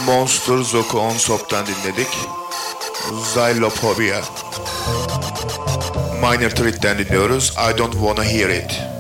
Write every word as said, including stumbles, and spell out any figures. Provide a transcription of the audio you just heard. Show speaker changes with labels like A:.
A: Monster Zoku On Sop'tan dinledik. Xylophobia. Minor Threat'ten dinliyoruz. I Don't Wanna Hear It.